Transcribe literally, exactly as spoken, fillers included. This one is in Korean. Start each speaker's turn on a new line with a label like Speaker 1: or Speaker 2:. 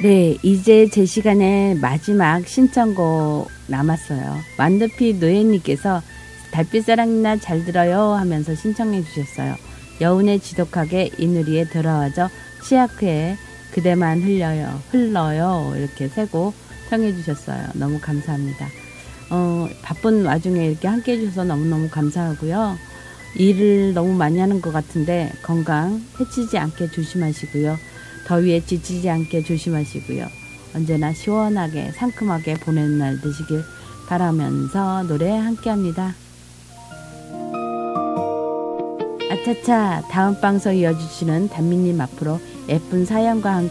Speaker 1: 네, 이제 제 시간에 마지막 신청곡 남았어요. 만두피 노예님께서 달빛사랑이나 잘 들어요 하면서 신청해 주셨어요. 여운의 지독하게 이누리에 들어와줘 시아크의 그대만 흘려요 흘러요 이렇게 세 곡 청해 주셨어요. 너무 감사합니다. 어, 바쁜 와중에 이렇게 함께 해주셔서 너무너무 감사하고요. 일을 너무 많이 하는 것 같은데 건강 해치지 않게 조심하시고요. 더위에 지치지 않게 조심하시고요. 언제나 시원하게 상큼하게 보내는 날 되시길 바라면서 노래 함께합니다. 아차차 다음 방송 이어주시는 단미님 앞으로 예쁜 사연과 함께